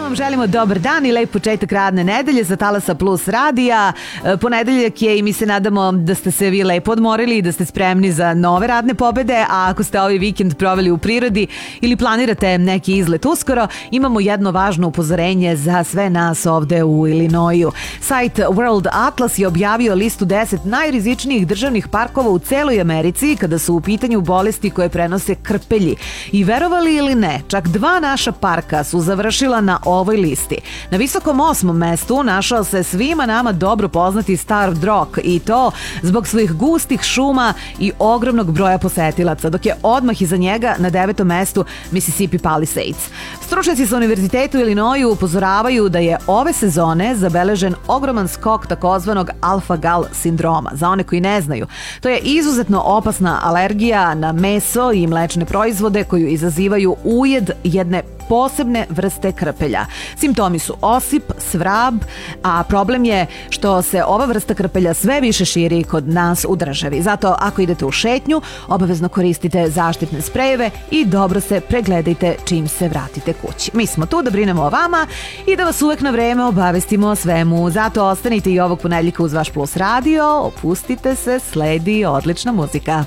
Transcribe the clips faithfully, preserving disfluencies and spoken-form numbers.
vam želimo dobar dan i lep početak radne nedelje za Talasa Plus radija. Ponedeljak je i mi se nadamo da ste se vi lepo odmorili i da ste spremni za nove radne pobede, a ako ste ovaj vikend proveli u prirodi ili planirate neki izlet uskoro, imamo jedno važno upozorenje za sve nas ovde u Illinoisu. Sajt World Atlas je objavio listu deset najrizičnijih državnih parkova u celoj Americi kada su u pitanju bolesti koje prenose krpelji. I verovali ili ne, čak dva naša parka su završila na ovoj listi. Na visokom osmom mestu našao se svima nama dobro poznati Starved Rock, i to zbog svojih gustih šuma i ogromnog broja posetilaca, dok je odmah iza njega na devetom mestu Mississippi Palisades. Stručnjaci sa Univerzitetu u Illinoisu upozoravaju da je ove sezone zabeležen ogroman skok takozvanog alfa-gal sindroma. Za one koji ne znaju, to je izuzetno opasna alergija na meso i mlečne proizvode koju izazivaju ujed jedne posebne vrste krpelja. Simptomi su osip, svrab, a problem je što se ova vrsta krpelja sve više širi kod nas u državi. Zato ako idete u šetnju, obavezno koristite zaštitne sprejeve i dobro se pregledajte čim se vratite kući. Mi smo tu da brinemo o vama i da vas uvek na vreme obavestimo o svemu. Zato ostanite i ovog ponedeljka uz vaš Plus radio, opustite se, sledi odlična muzika.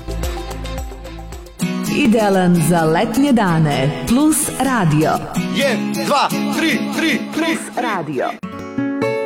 Idealan za letnje dane. Plus radio. Jedan, dva, tri, tri, tri. Plus radio.